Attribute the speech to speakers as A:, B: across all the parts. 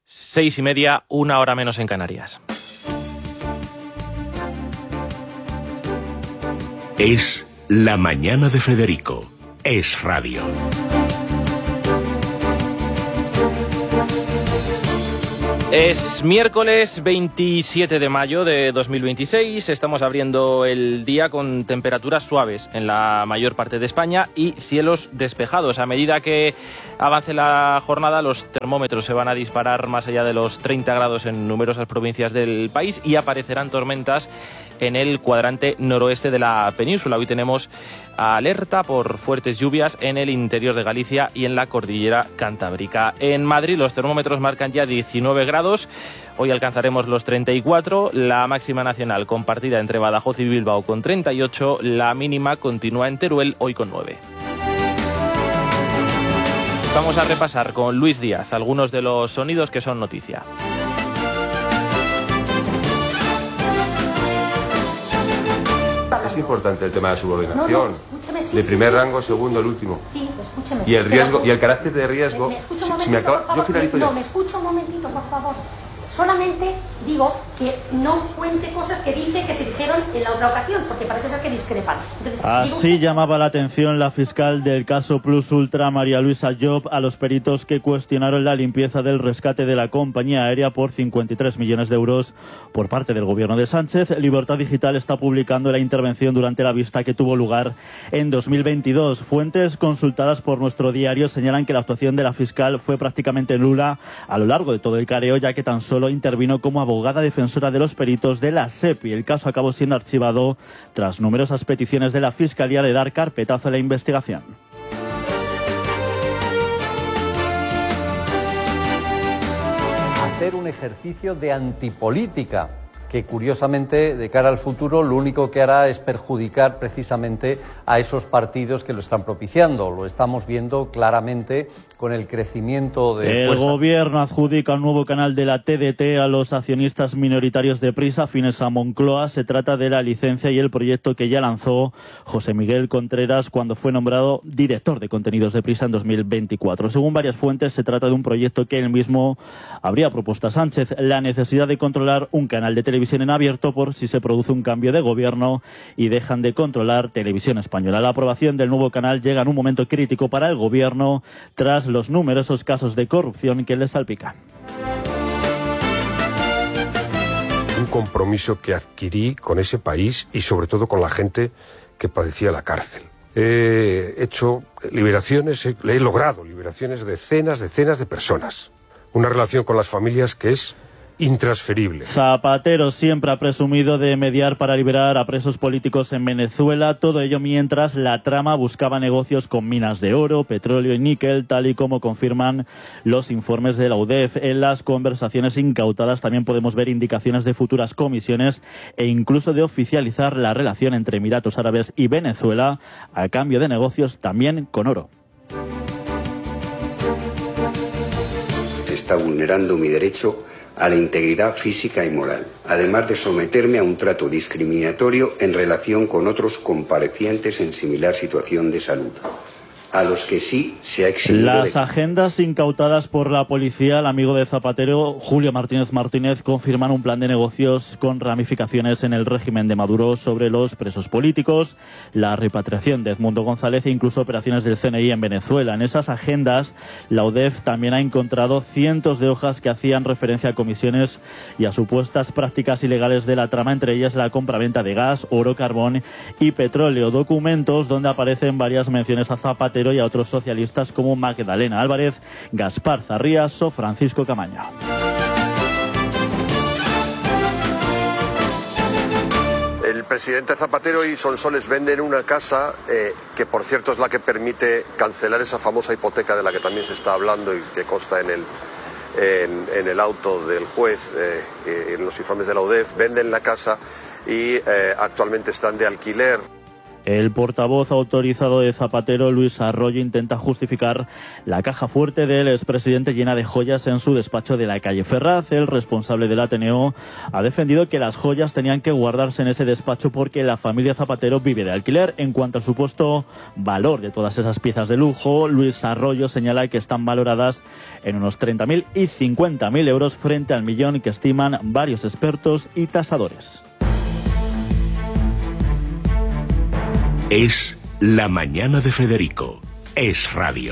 A: 6:30, 1 hora menos en Canarias.
B: Es La Mañana de Federico. Es radio.
A: Es miércoles 27 de mayo de 2026, estamos abriendo el día con temperaturas suaves en la mayor parte de España y cielos despejados. A medida que avance la jornada, los termómetros se van a disparar más allá de los 30 grados en numerosas provincias del país y aparecerán tormentas en el cuadrante noroeste de la península. Hoy tenemos alerta por fuertes lluvias en el interior de Galicia y en la cordillera cantábrica. En Madrid los termómetros marcan ya 19 grados, hoy alcanzaremos los 34, la máxima nacional compartida entre Badajoz y Bilbao con 38, la mínima continúa en Teruel hoy con 9. Vamos a repasar con Luis Díaz algunos de los sonidos que son noticia.
C: Es importante el tema de la subordinación.
D: No, escúchame, sí,
C: de primer
D: sí,
C: rango,
D: sí,
C: segundo,
D: sí,
C: el último.
D: Sí, escúchame.
C: Y el riesgo y el carácter de riesgo.
D: ¿Me escucha un
C: si
D: momentito,
C: me acaba,
D: por favor?
C: yo finalizo ya.
D: No, me escucha un momentito, por favor. Solamente digo que no cuente cosas que dice que se dijeron en la otra ocasión, porque parece ser que discrepan. Entonces,
E: así llamaba la atención la fiscal del caso Plus Ultra, María Luisa Job, a los peritos que cuestionaron la limpieza del rescate de la compañía aérea por 53 millones de euros por parte del gobierno de Sánchez. Libertad Digital está publicando la intervención durante la vista que tuvo lugar en 2022. Fuentes consultadas por nuestro diario señalan que la actuación de la fiscal fue prácticamente nula a lo largo de todo el careo, ya que tan solo intervino como abogada defensora de los peritos de la SEPI. El caso acabó siendo archivado tras numerosas peticiones de la Fiscalía de dar carpetazo a la investigación.
F: Hacer un ejercicio de antipolítica que, curiosamente, de cara al futuro, lo único que hará es perjudicar precisamente a esos partidos que lo están propiciando. Lo estamos viendo claramente con el crecimiento de
E: el gobierno adjudica un nuevo canal de la TDT a los accionistas minoritarios de Prisa, afines a Moncloa. Se trata de la licencia y el proyecto que ya lanzó José Miguel Contreras cuando fue nombrado director de contenidos de Prisa en 2024. Según varias fuentes, se trata de un proyecto que él mismo habría propuesto a Sánchez: la necesidad de controlar un canal de televisión en abierto por si se produce un cambio de gobierno y dejan de controlar Televisión Española. La aprobación del nuevo canal llega en un momento crítico para el gobierno tras los numerosos casos de corrupción que le salpican.
G: Un compromiso que adquirí con ese país y sobre todo con la gente que padecía la cárcel. He hecho liberaciones, he logrado liberaciones de decenas de personas. Una relación con las familias que es intransferible.
E: Zapatero siempre ha presumido de mediar para liberar a presos políticos en Venezuela, todo ello mientras la trama buscaba negocios con minas de oro, petróleo y níquel, tal y como confirman los informes de la UDEF. En las conversaciones incautadas también podemos ver indicaciones de futuras comisiones e incluso de oficializar la relación entre Emiratos Árabes y Venezuela a cambio de negocios también con oro.
H: Se está vulnerando mi derecho a la integridad física y moral, además de someterme a un trato discriminatorio en relación con otros comparecientes en similar situación de salud, a los que sí se ha eximido.
E: Las agendas incautadas por la policía, el amigo de Zapatero, Julio Martínez, confirman un plan de negocios con ramificaciones en el régimen de Maduro sobre los presos políticos, la repatriación de Edmundo González e incluso operaciones del CNI en Venezuela. En esas agendas, la UDEF también ha encontrado cientos de hojas que hacían referencia a comisiones y a supuestas prácticas ilegales de la trama, entre ellas la compraventa de gas, oro, carbón y petróleo. Documentos donde aparecen varias menciones a Zapatero y a otros socialistas como Magdalena Álvarez, Gaspar Zarrías o Francisco Camaño.
I: El presidente Zapatero y Sonsoles venden una casa que, por cierto, es la que permite cancelar esa famosa hipoteca de la que también se está hablando y que consta en el auto del juez, en los informes de la UDEF. Venden la casa y actualmente están de alquiler.
E: El portavoz autorizado de Zapatero, Luis Arroyo, intenta justificar la caja fuerte del expresidente llena de joyas en su despacho de la calle Ferraz. El responsable del Ateneo ha defendido que las joyas tenían que guardarse en ese despacho porque la familia Zapatero vive de alquiler. En cuanto al supuesto valor de todas esas piezas de lujo, Luis Arroyo señala que están valoradas en unos 30.000 y 50.000 euros frente al millón que estiman varios expertos y tasadores.
B: Es La Mañana de Federico. Es Radio.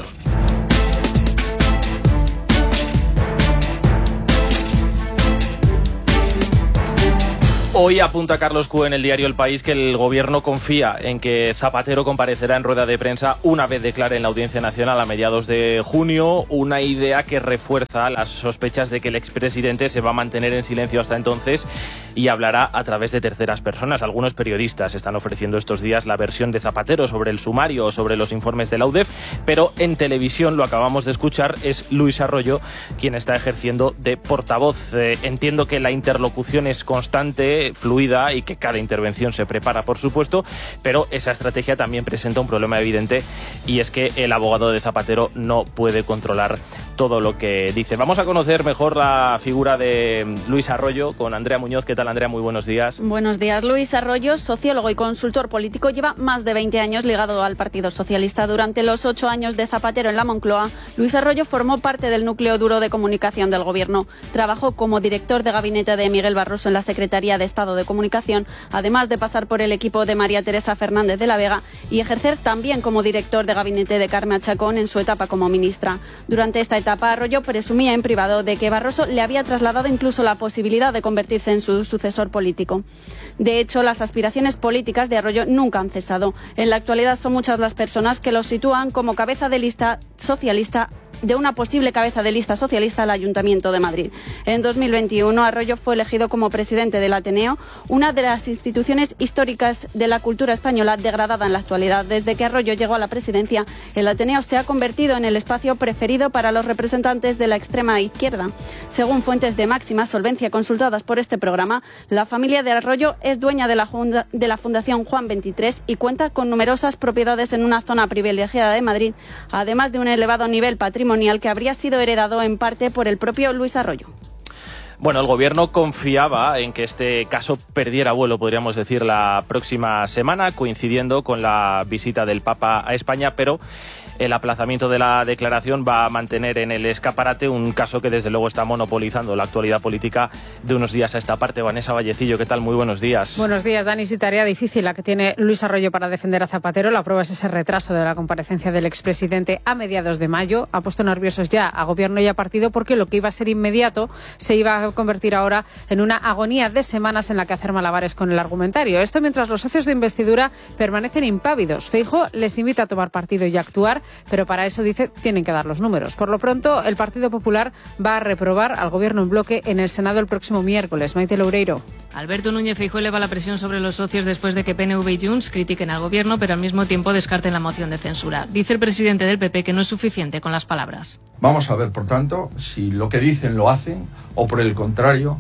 A: Hoy apunta Carlos Q en el diario El País que el gobierno confía en que Zapatero comparecerá en rueda de prensa una vez declare en la Audiencia Nacional a mediados de junio, una idea que refuerza las sospechas de que el expresidente se va a mantener en silencio hasta entonces y hablará a través de terceras personas. Algunos periodistas están ofreciendo estos días la versión de Zapatero sobre el sumario o sobre los informes de la UDEF, pero en televisión, lo acabamos de escuchar, es Luis Arroyo quien está ejerciendo de portavoz. Entiendo que la interlocución es constante, fluida y que cada intervención se prepara, por supuesto, pero esa estrategia también presenta un problema evidente y es que el abogado de Zapatero no puede controlar todo lo que dice. Vamos a conocer mejor la figura de Luis Arroyo con Andrea Muñoz. ¿Qué tal, Andrea? Muy buenos días.
J: Buenos días. Luis Arroyo, sociólogo y consultor político, lleva más de 20 años ligado al Partido Socialista. Durante los 8 años de Zapatero en la Moncloa, Luis Arroyo formó parte del núcleo duro de comunicación del Gobierno. Trabajó como director de gabinete de Miguel Barroso en la Secretaría de Estado de Comunicación, además de pasar por el equipo de María Teresa Fernández de la Vega y ejercer también como director de gabinete de Carme Chacón en su etapa como ministra. Durante esta etapa, Arroyo presumía en privado de que Barroso le había trasladado incluso la posibilidad de convertirse en su sucesor político. De hecho, las aspiraciones políticas de Arroyo nunca han cesado. En la actualidad son muchas las personas que lo sitúan como cabeza de lista socialista, de una posible cabeza de lista socialista al Ayuntamiento de Madrid. En 2021, Arroyo fue elegido como presidente del Ateneo, una de las instituciones históricas de la cultura española degradada en la actualidad. Desde que Arroyo llegó a la presidencia, el Ateneo se ha convertido en el espacio preferido para los representantes de la extrema izquierda. Según fuentes de máxima solvencia consultadas por este programa, la familia de Arroyo es dueña de la Fundación Juan XXIII y cuenta con numerosas propiedades en una zona privilegiada de Madrid, además de un elevado nivel patrimonial que habría sido heredado en parte por el propio Luis Arroyo.
A: Bueno, el gobierno confiaba en que este caso perdiera vuelo, podríamos decir, la próxima semana, coincidiendo con la visita del Papa a España, pero el aplazamiento de la declaración va a mantener en el escaparate un caso que desde luego está monopolizando la actualidad política de unos días a esta parte. Vanessa Vallecillo, ¿qué tal? Muy buenos días.
K: Buenos días, Dani. Sí, tarea difícil la que tiene Luis Arroyo para defender a Zapatero. La prueba es ese retraso de la comparecencia del expresidente a mediados de mayo. Ha puesto nerviosos ya a gobierno y a partido porque lo que iba a ser inmediato se iba a convertir ahora en una agonía de semanas en la que hacer malabares con el argumentario. Esto mientras los socios de investidura permanecen impávidos. Feijóo les invita a tomar partido y a actuar, pero para eso, dice, tienen que dar los números. Por lo pronto, el Partido Popular va a reprobar al Gobierno en bloque en el Senado el próximo miércoles. Maite Loureiro.
L: Alberto Núñez Feijóo eleva la presión sobre los socios después de que PNV y Junts critiquen al Gobierno, pero al mismo tiempo descarten la moción de censura. Dice el presidente del PP que no es suficiente con las palabras.
M: Vamos a ver, por tanto, si lo que dicen lo hacen o, por el contrario,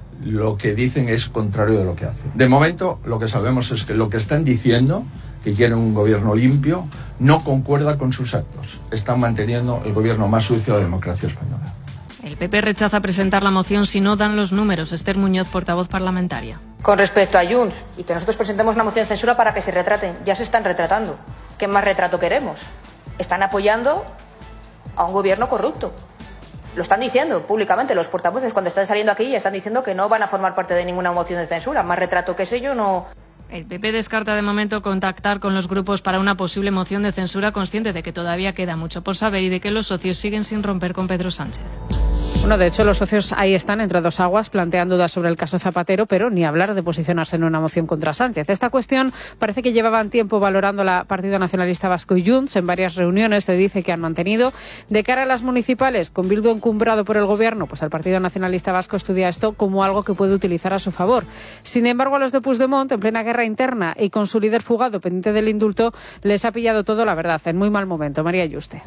M: lo que dicen es contrario de lo que hacen. De momento, lo que sabemos es que lo que están diciendo, que quieren un gobierno limpio, no concuerda con sus actos. Están manteniendo el gobierno más sucio de la democracia española.
L: El PP rechaza presentar la moción si no dan los números. Esther Muñoz, portavoz parlamentaria.
N: Con respecto a Junts, y que nosotros presentemos una moción de censura para que se retraten. Ya se están retratando. ¿Qué más retrato queremos? Están apoyando a un gobierno corrupto. Lo están diciendo públicamente los portavoces cuando están saliendo aquí y están diciendo que no van a formar parte de ninguna moción de censura. Más retrato que ese yo no.
L: El PP descarta de momento contactar con los grupos para una posible moción de censura, consciente de que todavía queda mucho por saber y de que los socios siguen sin romper con Pedro Sánchez.
K: Bueno, de hecho, los socios ahí están entre dos aguas, plantean dudas sobre el caso Zapatero, pero ni hablar de posicionarse en una moción contra Sánchez. Esta cuestión parece que llevaban tiempo valorando la Partido Nacionalista Vasco y Junts. En varias reuniones se dice que han mantenido. De cara a las municipales, con Bildu encumbrado por el Gobierno, pues el Partido Nacionalista Vasco estudia esto como algo que puede utilizar a su favor. Sin embargo, a los de Puigdemont, en plena guerra interna y con su líder fugado pendiente del indulto, les ha pillado todo, la verdad, en muy mal momento. María Yuste.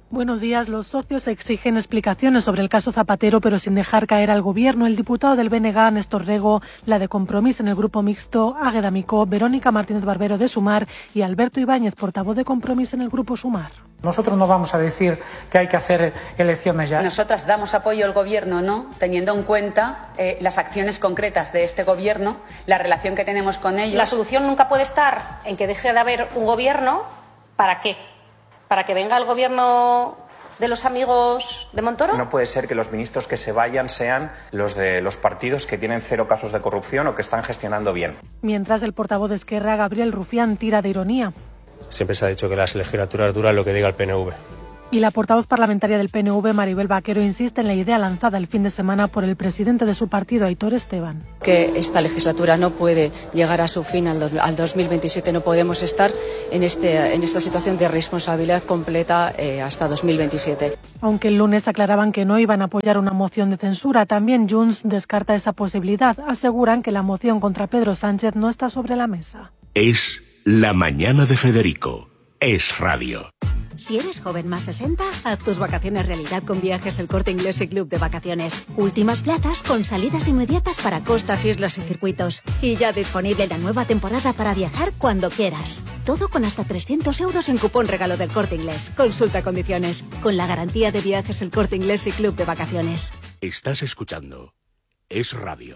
O: Buenos días. Los socios exigen explicaciones sobre el caso Zapatero, pero sin dejar caer al Gobierno. El diputado del BNG, Néstor Rego, la de Compromís en el Grupo Mixto, Águeda Micó, Verónica Martínez Barbero de Sumar y Alberto Ibáñez, portavoz de Compromís en el Grupo Sumar.
P: Nosotros no vamos a decir que hay que hacer elecciones ya.
Q: Nosotras damos apoyo al Gobierno, ¿no? Teniendo en cuenta las acciones concretas de este Gobierno, la relación que tenemos con ellos.
D: La solución nunca puede estar en que deje de haber un Gobierno. ¿Para qué? ¿Para que venga el Gobierno de los amigos de Montoro?
R: No puede ser que los ministros que se vayan sean los de los partidos que tienen 0 casos de corrupción o que están gestionando bien.
O: Mientras el portavoz de Esquerra, Gabriel Rufián, tira de ironía.
S: Siempre se ha dicho que las legislaturas duran lo que diga el PNV.
O: Y la portavoz parlamentaria del PNV, Maribel Vaquero, insiste en la idea lanzada el fin de semana por el presidente de su partido, Aitor Esteban.
T: Que esta legislatura no puede llegar a su fin al 2027, no podemos estar en esta situación de responsabilidad completa hasta 2027.
O: Aunque el lunes aclaraban que no iban a apoyar una moción de censura, también Junts descarta esa posibilidad. Aseguran que la moción contra Pedro Sánchez no está sobre la mesa.
B: Es La Mañana de Federico. Es Radio.
U: Si eres joven más 60, haz tus vacaciones realidad con Viajes El Corte Inglés y Club de Vacaciones. Últimas plazas con salidas inmediatas para costas, islas y circuitos. Y ya disponible la nueva temporada para viajar cuando quieras. Todo con hasta 300 euros en cupón regalo del Corte Inglés. Consulta condiciones. Con la garantía de Viajes El Corte Inglés y Club de Vacaciones.
B: Estás escuchando Es Radio.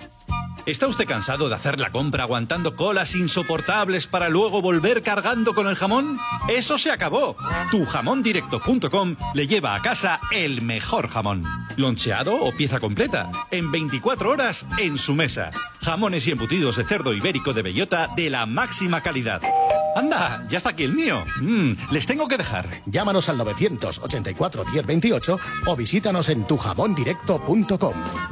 V: ¿Está usted cansado de hacer la compra aguantando colas insoportables para luego volver cargando con el jamón? ¡Eso se acabó! Tujamondirecto.com le lleva a casa el mejor jamón. Loncheado o pieza completa. En 24 horas en su mesa. Jamones y embutidos de cerdo ibérico de bellota de la máxima calidad. ¡Anda! Ya está aquí el mío. Les tengo que dejar.
W: Llámanos al 984 1028 o visítanos en tujamondirecto.com.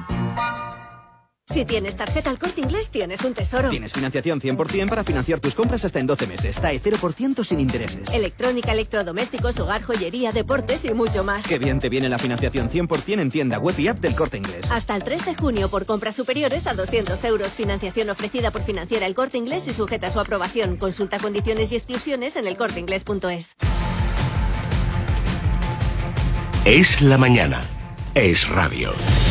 U: Si tienes tarjeta El Corte Inglés, tienes un tesoro.
X: Tienes financiación 100% para financiar tus compras hasta en 12 meses. TAE 0% sin intereses.
U: Electrónica, electrodomésticos, hogar, joyería, deportes y mucho más.
X: Qué bien te viene la financiación 100% en tienda web y app del Corte Inglés.
U: Hasta el 3 de junio por compras superiores a 200 euros. Financiación ofrecida por Financiera El Corte Inglés y sujeta a su aprobación. Consulta condiciones y exclusiones en elcorteinglés.es.
B: Es la mañana. Es Radio.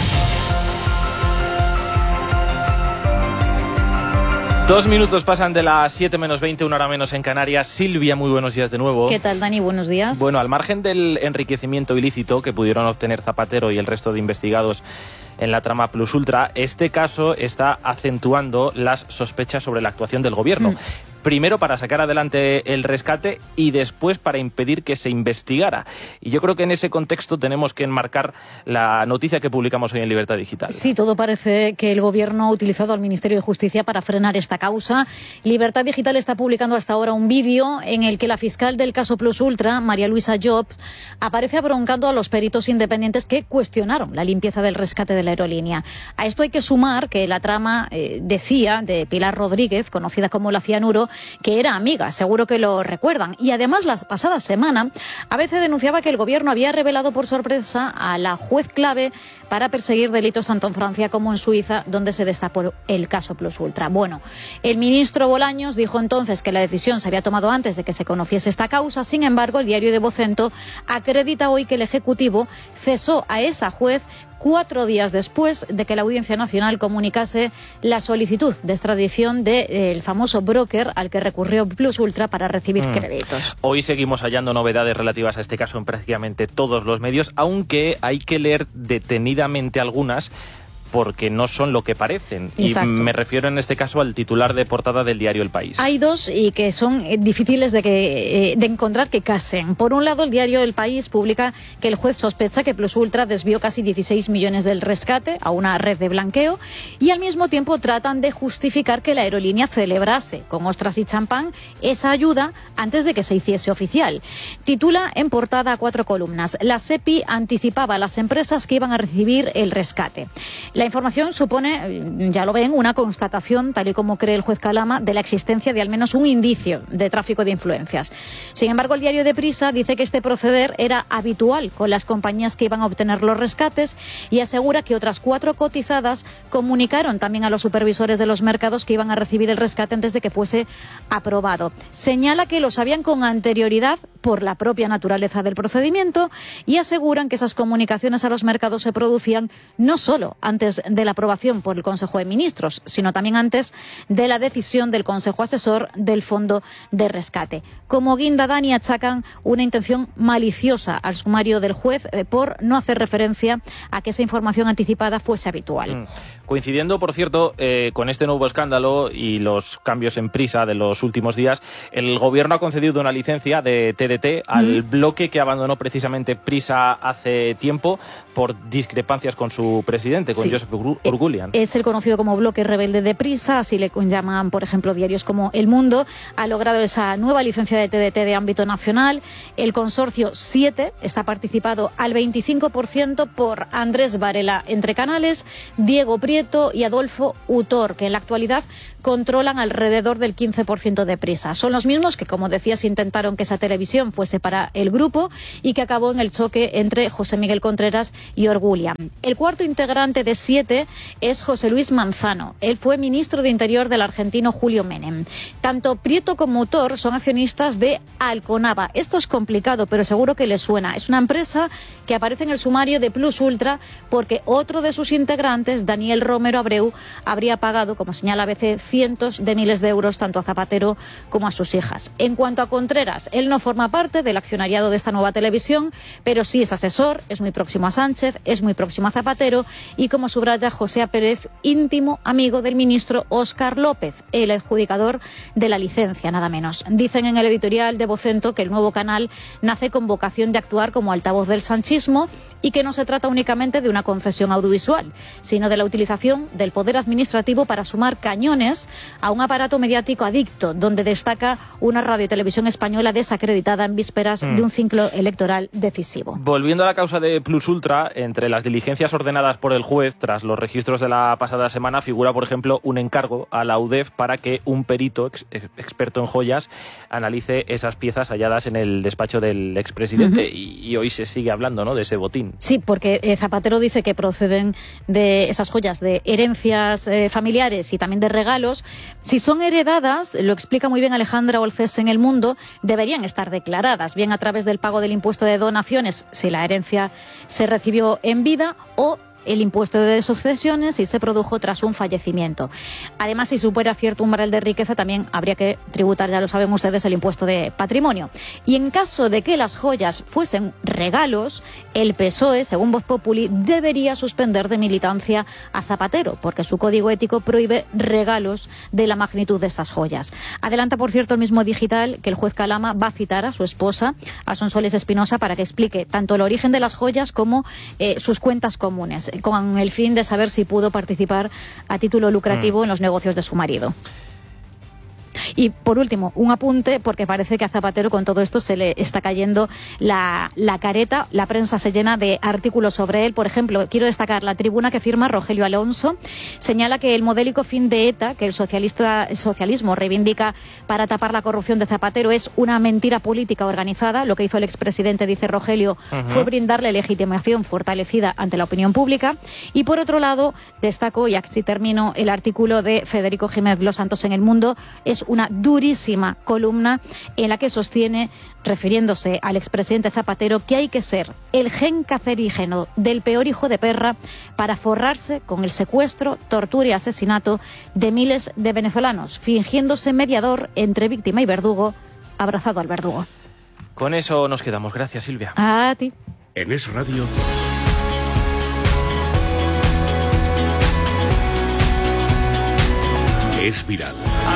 A: Dos minutos pasan de las 7 menos 20, una hora menos en Canarias. Silvia, muy buenos días de nuevo.
Y: ¿Qué tal, Dani? Buenos días.
A: Bueno, al margen del enriquecimiento ilícito que pudieron obtener Zapatero y el resto de investigados en la trama Plus Ultra, este caso está acentuando las sospechas sobre la actuación del gobierno. Primero para sacar adelante el rescate y después para impedir que se investigara. Y yo creo que en ese contexto tenemos que enmarcar la noticia que publicamos hoy en Libertad Digital.
Y: Sí, todo parece que el gobierno ha utilizado al Ministerio de Justicia para frenar esta causa. Libertad Digital está publicando hasta ahora un vídeo en el que la fiscal del caso Plus Ultra, María Luisa Job, aparece abroncando a los peritos independientes que cuestionaron la limpieza del rescate de la aerolínea. A esto hay que sumar que la trama decía de Pilar Rodríguez, conocida como la Cianuro, que era amiga, seguro que lo recuerdan. Y además, la pasada semana, ABC denunciaba que el gobierno había revelado por sorpresa a la juez clave para perseguir delitos tanto en Francia como en Suiza, donde se destapó el caso Plus Ultra. Bueno, el ministro Bolaños dijo entonces que la decisión se había tomado antes de que se conociese esta causa. Sin embargo, el diario de Vocento acredita hoy que el Ejecutivo cesó a esa juez 4 días después de que la Audiencia Nacional comunicase la solicitud de extradición del famoso broker al que recurrió Plus Ultra para recibir créditos.
A: Hoy seguimos hallando novedades relativas a este caso en prácticamente todos los medios, aunque hay que leer detenidamente algunas porque no son lo que parecen.
Y: Exacto.
A: Y me refiero en este caso al titular de portada del diario El País.
Y: Hay dos y que son difíciles de encontrar que casen. Por un lado, el diario El País publica que el juez sospecha que Plus Ultra desvió casi 16 millones del rescate a una red de blanqueo y al mismo tiempo tratan de justificar que la aerolínea celebrase con ostras y champán esa ayuda antes de que se hiciese oficial. Titula en portada a 4 columnas: la SEPI anticipaba a las empresas que iban a recibir el rescate. La La información supone, ya lo ven, una constatación, tal y como cree el juez Calama, de la existencia de al menos un indicio de tráfico de influencias. Sin embargo, el diario Deprisa dice que este proceder era habitual con las compañías que iban a obtener los rescates y asegura que otras 4 cotizadas comunicaron también a los supervisores de los mercados que iban a recibir el rescate antes de que fuese aprobado. Señala que lo sabían con anterioridad por la propia naturaleza del procedimiento y aseguran que esas comunicaciones a los mercados se producían no solo antes de la aprobación por el Consejo de Ministros, sino también antes de la decisión del Consejo Asesor del Fondo de Rescate. Como guinda, Dani, achacan una intención maliciosa al sumario del juez por no hacer referencia a que esa información anticipada fuese habitual.
A: Coincidiendo, por cierto, con este nuevo escándalo y los cambios en Prisa de los últimos días, el Gobierno ha concedido una licencia de TDT al bloque que abandonó precisamente Prisa hace tiempo por discrepancias con su presidente, con Joseph Urgulian.
Y: Es el conocido como bloque rebelde de Prisa, así le llaman, por ejemplo, diarios como El Mundo. Ha logrado esa nueva licencia de TDT de ámbito nacional. El consorcio 7 está participado al 25% por Andrés Varela entre Canales, Diego Prieto y Adolfo Utor, que en la actualidad controlan alrededor del 15% de Prisa. Son los mismos que, como decías, intentaron que esa televisión fuese para el grupo y que acabó en el choque entre José Miguel Contreras y Urgulian. El cuarto integrante de 7 es José Luis Manzano. Él fue ministro de Interior del argentino Julio Menem. Tanto Prieto como Utor son accionistas de Alconava. Esto es complicado, pero seguro que les suena. Es una empresa que aparece en el sumario de Plus Ultra porque otro de sus integrantes, Daniel Romero Abreu, habría pagado, como señala ABC, cientos de miles de euros tanto a Zapatero como a sus hijas. En cuanto a Contreras, él no forma parte del accionariado de esta nueva televisión, pero sí es asesor, es muy próximo a Sánchez, es muy próximo a Zapatero y, como subraya José Pérez, íntimo amigo del ministro Óscar López, el adjudicador de la licencia, nada menos. Dicen en el editorial de Vocento que el nuevo canal nace con vocación de actuar como altavoz del sanchismo y que no se trata únicamente de una concesión audiovisual, sino de la utilización del poder administrativo para sumar cañones a un aparato mediático adicto, donde destaca una radio y televisión española desacreditada en vísperas de un ciclo electoral decisivo.
A: Volviendo a la causa de Plus Ultra, entre las diligencias ordenadas por el juez tras los registros de la pasada semana figura, por ejemplo, un encargo a la UDEF para que un perito experto en joyas analice esas piezas halladas en el despacho del expresidente. Y hoy se sigue hablando, ¿no?, de ese botín.
Y: Sí, porque Zapatero dice que proceden de esas joyas de herencias familiares y también de regalos. Si son heredadas, lo explica muy bien Alejandra Olcés en El Mundo, deberían estar declaradas, bien a través del pago del impuesto de donaciones si la herencia se recibió en vida, o el impuesto de sucesiones si se produjo tras un fallecimiento. Además, si supera cierto umbral de riqueza, también habría que tributar, ya lo saben ustedes, el impuesto de patrimonio. Y en caso de que las joyas fuesen regalos, el PSOE, según Voz Populi, debería suspender de militancia a Zapatero, porque su código ético prohíbe regalos de la magnitud de estas joyas. Adelanta, por cierto, el mismo Digital que el juez Calama va a citar a su esposa, a Sonsoles Espinosa, para que explique tanto el origen de las joyas como sus cuentas comunes, con el fin de saber si pudo participar a título lucrativo en los negocios de su marido. Y por último, un apunte, porque parece que a Zapatero con todo esto se le está cayendo la careta. La prensa se llena de artículos sobre él. Por ejemplo, quiero destacar la tribuna que firma Rogelio Alonso. Señala que el modélico fin de ETA, que el socialismo reivindica para tapar la corrupción de Zapatero, es una mentira política organizada. Lo que hizo el expresidente, dice Rogelio, fue brindarle legitimación fortalecida ante la opinión pública. Y por otro lado, destaco, y así termino, el artículo de Federico Jiménez Los Santos en El Mundo. Es una durísima columna en la que sostiene, refiriéndose al expresidente Zapatero, que hay que ser el gen cancerígeno del peor hijo de perra para forrarse con el secuestro, tortura y asesinato de miles de venezolanos, fingiéndose mediador entre víctima y verdugo, abrazado al verdugo.
A: Con eso nos quedamos. Gracias, Silvia.
Y: A ti.
B: En Es Radio. Es viral.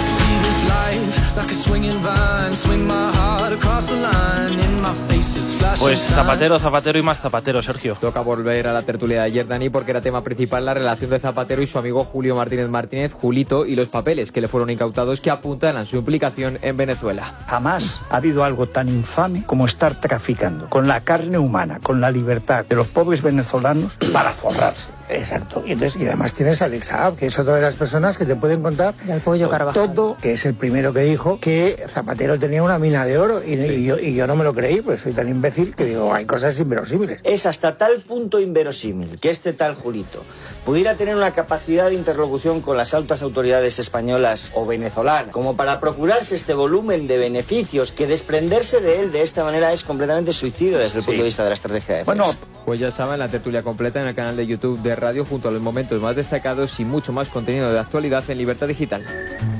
A: Pues Zapatero y más Zapatero, Sergio.
C: Toca volver a la tertulia de ayer, Dani, porque era tema principal la relación de Zapatero y su amigo Julio Martínez, Julito, y los papeles que le fueron incautados que apuntalan su implicación en Venezuela.
F: Jamás ha habido algo tan infame como estar traficando con la carne humana, con la libertad de los pobres venezolanos para forrarse. Exacto. Y además tienes a Alex Saab, que es otra de las personas que te pueden contar todo, que es el primero que dijo que Zapatero tenía una mina de oro y yo no me lo creí, pues soy tan imbécil que digo, hay cosas inverosímiles.
E: Es hasta tal punto inverosímil que este tal Julito pudiera tener una capacidad de interlocución con las altas autoridades españolas o venezolanas como para procurarse este volumen de beneficios, que desprenderse de él de esta manera es completamente suicidio desde el punto de vista de la estrategia de defensa.
C: Pues ya saben, la tertulia completa en el canal de YouTube de Radio, junto a los momentos más destacados y mucho más contenido de actualidad en Libertad Digital.